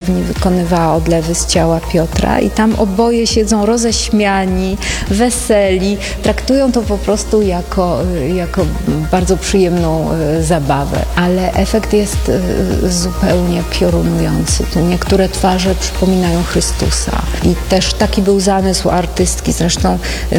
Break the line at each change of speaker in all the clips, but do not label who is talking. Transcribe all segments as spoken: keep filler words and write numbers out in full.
Czerni wykonywała odlewy z ciała Piotra i tam oboje siedzą roześmiani, weseli, traktują to po prostu jako, jako bardzo przyjemną zabawę, ale efekt jest zupełnie piorunujący. Tu niektóre twarze przypominają Chrystusa i też taki był zamysł artystki. Zresztą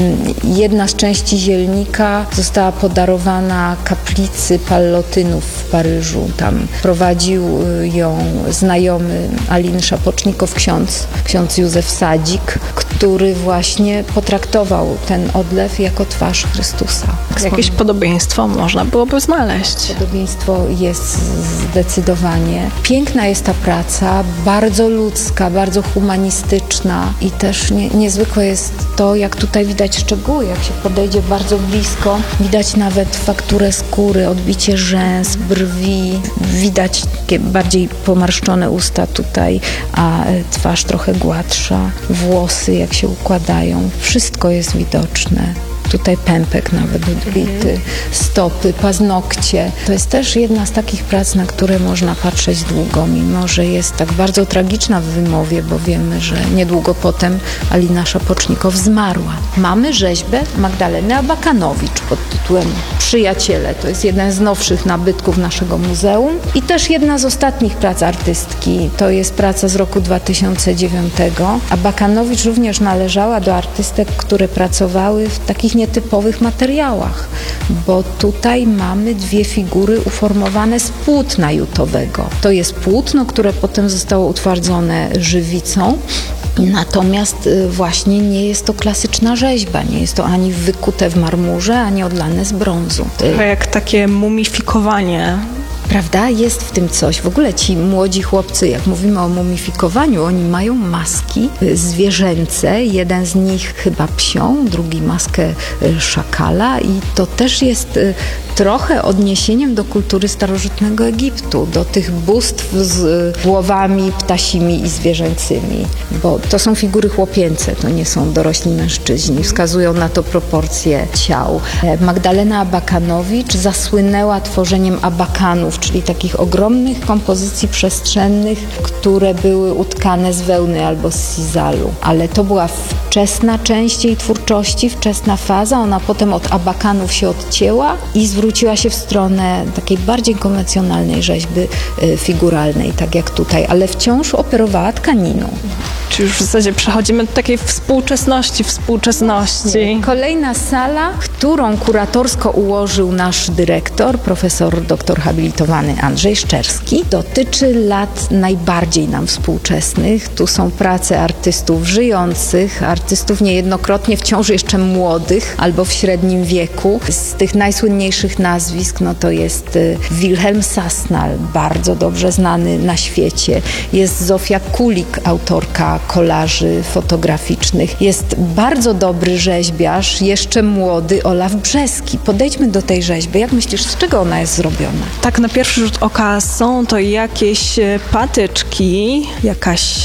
jedna z części Zielnika została podarowana kaplicy Pallotynów w Paryżu. Tam prowadził ją znajomy Aliny Szapocznikow, ksiądz, ksiądz Józef Sadzik, który właśnie potraktował ten odlew jako twarz Chrystusa.
Jakieś podobieństwo można byłoby znaleźć.
Podobieństwo jest zdecydowanie. Piękna jest ta praca, bardzo ludzka, bardzo humanistyczna i też nie, niezwykłe jest to, jak tutaj widać szczegóły, jak się podejdzie bardzo blisko. Widać nawet fakturę skóry, odbicie rzęs, brwi. Widać takie bardziej pomarszczone usta tutaj, a twarz trochę gładsza. Włosy, jak się układają. Wszystko jest widoczne. Tutaj pępek nawet odbity, stopy, paznokcie. To jest też jedna z takich prac, na które można patrzeć długo, mimo że jest tak bardzo tragiczna w wymowie, bo wiemy, że niedługo potem Alina Szapocznikow zmarła. Mamy rzeźbę Magdaleny Abakanowicz pod tytułem Przyjaciele. To jest jeden z nowszych nabytków naszego muzeum i też jedna z ostatnich prac artystki. To jest praca z roku dwa tysiące dziewiątego. Abakanowicz również należała do artystek, które pracowały w takich nietypowych materiałach, bo tutaj mamy dwie figury uformowane z płótna jutowego. To jest płótno, które potem zostało utwardzone żywicą. Natomiast właśnie nie jest to klasyczna rzeźba, nie jest to ani wykute w marmurze, ani odlane z brązu.
Trochę jak takie mumifikowanie.
Prawda? Jest w tym coś. W ogóle ci młodzi chłopcy, jak mówimy o mumifikowaniu, oni mają maski zwierzęce. Jeden z nich chyba psią, drugi maskę szakala i to też jest trochę odniesieniem do kultury starożytnego Egiptu, do tych bóstw z głowami ptasimi i zwierzęcymi, bo to są figury chłopięce, to nie są dorośli mężczyźni. Wskazują na to proporcje ciał. Magdalena Abakanowicz zasłynęła tworzeniem abakanów, czyli takich ogromnych kompozycji przestrzennych, które były utkane z wełny albo z sizalu. Ale to była wczesna część jej twórczości, wczesna faza. Ona potem od abakanów się odcięła i zwróciła się w stronę takiej bardziej konwencjonalnej rzeźby figuralnej, tak jak tutaj, ale wciąż operowała tkaniną.
Czy już w zasadzie przechodzimy do takiej współczesności, współczesności.
Kolejna sala, którą kuratorsko ułożył nasz dyrektor, profesor doktor habilitowany Andrzej Szczerski, dotyczy lat najbardziej nam współczesnych. Tu są prace artystów żyjących, artystów niejednokrotnie wciąż jeszcze młodych albo w średnim wieku. Z tych najsłynniejszych nazwisk no to jest Wilhelm Sassnal, bardzo dobrze znany na świecie. Jest Zofia Kulik, autorka kolaży fotograficznych. Jest bardzo dobry rzeźbiarz, jeszcze młody, Olaf Brzeski. Podejdźmy do tej rzeźby. Jak myślisz, z czego ona jest zrobiona?
Tak na pierwszy rzut oka są to jakieś patyczki, jakaś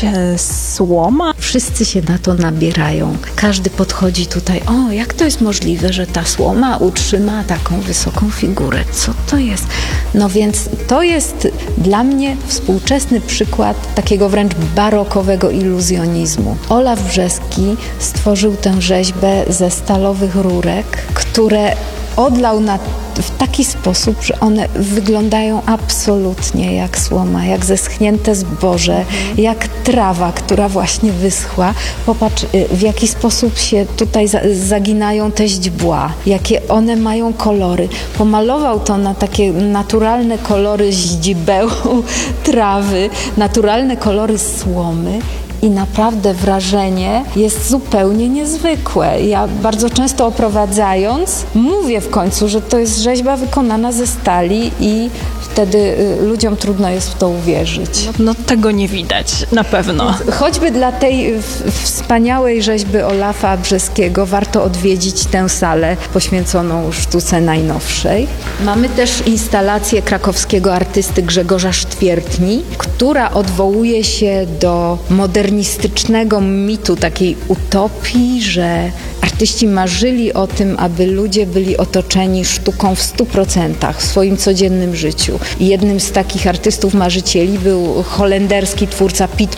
słoma.
Wszyscy się na to nabierają. Każdy podchodzi tutaj, o, jak to jest możliwe, że ta słoma utrzyma taką wysoką figurę? Co to jest? No więc to jest dla mnie współczesny przykład takiego wręcz barokowego iluzjonizmu. Olaf Brzeski stworzył tę rzeźbę ze stalowych rurek, które odlał na, w taki sposób, że one wyglądają absolutnie jak słoma, jak zeschnięte zboże, mhm. jak trawa, która właśnie wyschła. Popatrz, w jaki sposób się tutaj za, zaginają te źdźbła, jakie one mają kolory. Pomalował to na takie naturalne kolory źdźbeł, trawy, naturalne kolory słomy. I naprawdę wrażenie jest zupełnie niezwykłe. Ja bardzo często oprowadzając mówię w końcu, że to jest rzeźba wykonana ze stali i wtedy ludziom trudno jest w to uwierzyć.
No, no tego nie widać, na pewno.
Choćby dla tej wspaniałej rzeźby Olafa Brzeskiego warto odwiedzić tę salę poświęconą sztuce najnowszej. Mamy też instalację krakowskiego artysty Grzegorza Sztwiertni, która odwołuje się do modernistycznego mitu, takiej utopii, że artyści marzyli o tym, aby ludzie byli otoczeni sztuką w stu procentach w swoim codziennym życiu. I jednym z takich artystów marzycieli był holenderski twórca Piet